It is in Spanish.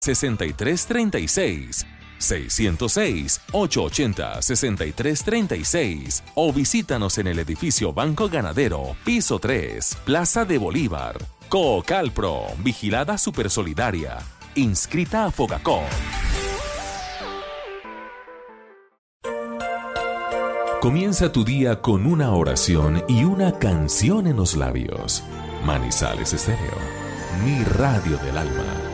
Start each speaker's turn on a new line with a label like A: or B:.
A: 6336, 606-880-6336 o visítanos en el edificio Banco Ganadero, piso 3, Plaza de Bolívar. Coocalpro, vigilada supersolidaria, inscrita a Fogacop. Comienza tu día con una oración y una canción en los labios. Manizales Estéreo, mi radio del alma.